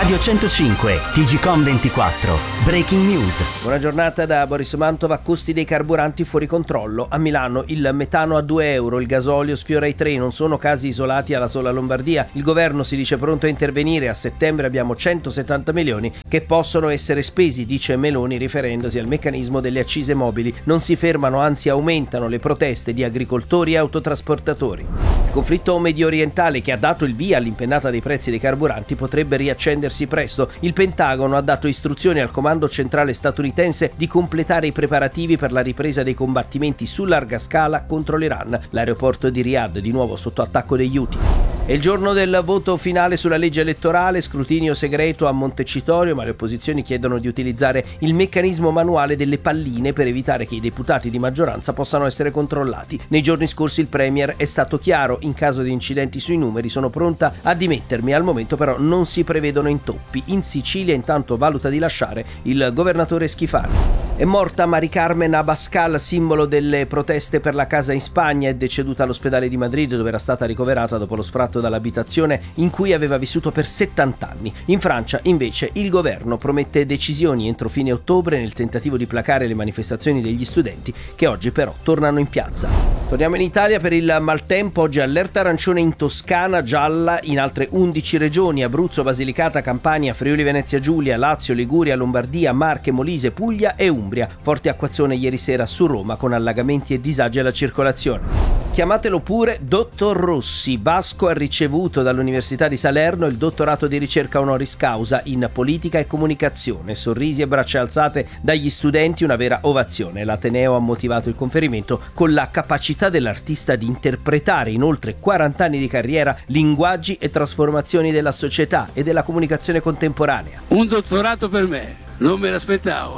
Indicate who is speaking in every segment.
Speaker 1: Radio 105, TGcom 24, Breaking News.
Speaker 2: Buona giornata da Boris Mantova. Costi dei carburanti fuori controllo. A Milano il metano a €2, il gasolio sfiora i 3. Non sono casi isolati alla sola Lombardia. Il governo si dice pronto a intervenire. A settembre abbiamo 170 milioni che possono essere spesi, dice Meloni, riferendosi al meccanismo delle accise mobili. Non si fermano, anzi aumentano le proteste di agricoltori e autotrasportatori. Il conflitto medio orientale, che ha dato il via all'impennata dei prezzi dei carburanti, potrebbe riaccendersi presto. Il Pentagono ha dato istruzioni al comando centrale statunitense di completare i preparativi per la ripresa dei combattimenti su larga scala contro l'Iran. L'aeroporto di Riyadh di nuovo sotto attacco degli Houthi. È il giorno del voto finale sulla legge elettorale, scrutinio segreto a Montecitorio, ma le opposizioni chiedono di utilizzare il meccanismo manuale delle palline per evitare che i deputati di maggioranza possano essere controllati. Nei giorni scorsi il Premier è stato chiaro: in caso di incidenti sui numeri sono pronta a dimettermi. Al momento però non si prevedono intoppi. In Sicilia intanto valuta di lasciare il governatore Schifani. È morta Mari Carmen Abascal, simbolo delle proteste per la casa in Spagna. È deceduta all'ospedale di Madrid, dove era stata ricoverata dopo lo sfratto dall'abitazione in cui aveva vissuto per 70 anni. In Francia, invece, il governo promette decisioni entro fine ottobre nel tentativo di placare le manifestazioni degli studenti, che oggi però tornano in piazza. Torniamo in Italia per il maltempo. Oggi allerta arancione in Toscana, gialla in altre 11 regioni: Abruzzo, Basilicata, Campania, Friuli Venezia Giulia, Lazio, Liguria, Lombardia, Marche, Molise, Puglia e Umbria. Forte acquazzone ieri sera su Roma, con allagamenti e disagi alla circolazione. Chiamatelo pure Dottor Rossi. Basco ha ricevuto dall'Università di Salerno il dottorato di ricerca honoris causa in politica e comunicazione. Sorrisi e braccia alzate dagli studenti, una vera ovazione. L'Ateneo ha motivato il conferimento con la capacità dell'artista di interpretare in oltre 40 anni di carriera linguaggi e trasformazioni della società e della comunicazione contemporanea.
Speaker 3: Un dottorato per me, non me l'aspettavo,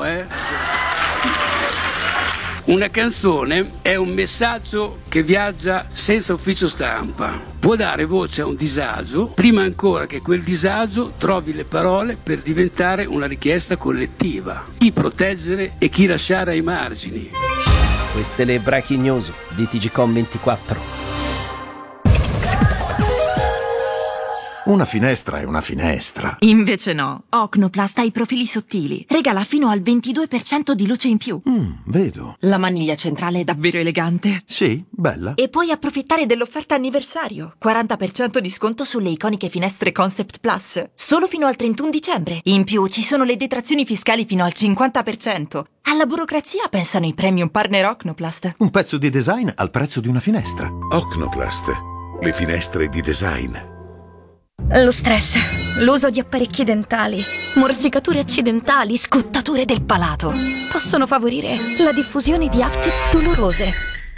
Speaker 3: Una canzone è un messaggio che viaggia senza ufficio stampa. Può dare voce a un disagio, prima ancora che quel disagio trovi le parole per diventare una richiesta collettiva. Chi proteggere e chi lasciare ai margini.
Speaker 2: Queste le breaking news di TGcom 24.
Speaker 4: Una finestra è una finestra.
Speaker 5: Invece no. Ocnoplast ha i profili sottili. Regala fino al 22% di luce in più.
Speaker 4: Vedo.
Speaker 5: La maniglia centrale è davvero elegante.
Speaker 4: Sì, bella.
Speaker 5: E puoi approfittare dell'offerta anniversario. 40% di sconto sulle iconiche finestre Concept Plus. Solo fino al 31 dicembre. In più ci sono le detrazioni fiscali fino al 50%. Alla burocrazia pensano i premium partner Ocnoplast.
Speaker 4: Un pezzo di design al prezzo di una finestra.
Speaker 6: Ocnoplast, le finestre di design.
Speaker 7: Lo stress, l'uso di apparecchi dentali, morsicature accidentali, scottature del palato possono favorire la diffusione di afte dolorose.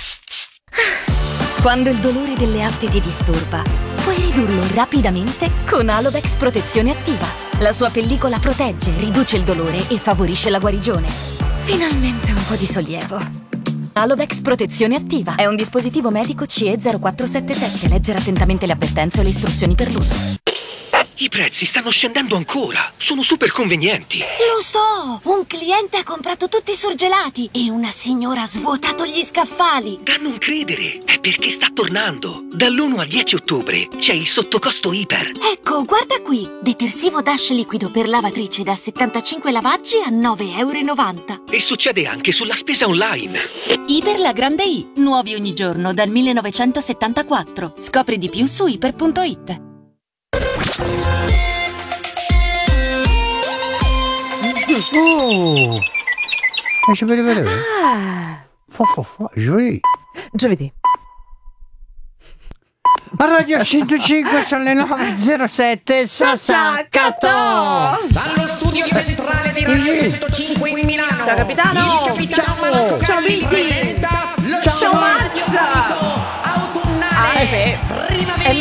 Speaker 7: Quando il dolore delle afte ti disturba, puoi ridurlo rapidamente con Alovex Protezione Attiva. La sua pellicola protegge, riduce il dolore e favorisce la guarigione. Finalmente un po' di sollievo. Alovex Protezione Attiva è un dispositivo medico CE 0477. Leggere attentamente le avvertenze o le istruzioni per l'uso.
Speaker 8: I prezzi stanno scendendo ancora. Sono super convenienti.
Speaker 9: Lo so! Un cliente ha comprato tutti i surgelati e una signora ha svuotato gli scaffali.
Speaker 8: Da non credere, è perché sta tornando. Dall'1 al 10 ottobre c'è il sottocosto iper.
Speaker 9: Ecco, guarda qui. Detersivo Dash liquido per lavatrice da 75 lavaggi a €9,90.
Speaker 8: E succede anche sulla spesa online.
Speaker 9: Iper la grande I. Nuovi ogni giorno dal 1974. Scopri di più su iper.it.
Speaker 10: Oh, je vais le vedere. Giovedì. A Radio 105 sono le 9:07. Sassacato.
Speaker 11: Dallo studio centrale di Radio 105 in Milano.
Speaker 10: Ciao capitano.
Speaker 11: Il capitano Marco
Speaker 10: Ciao
Speaker 11: Galli
Speaker 10: Vitti.